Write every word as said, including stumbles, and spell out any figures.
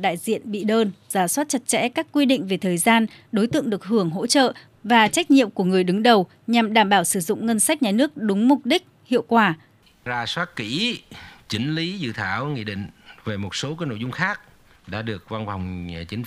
đại diện bị đơn, rà soát chặt chẽ các quy định về thời gian, đối tượng được hưởng hỗ trợ và trách nhiệm của người đứng đầu nhằm đảm bảo sử dụng ngân sách nhà nước đúng mục đích, hiệu quả. Rà soát kỹ, chỉnh lý dự thảo nghị định về một số cái nội dung khác đã được Văn phòng Chính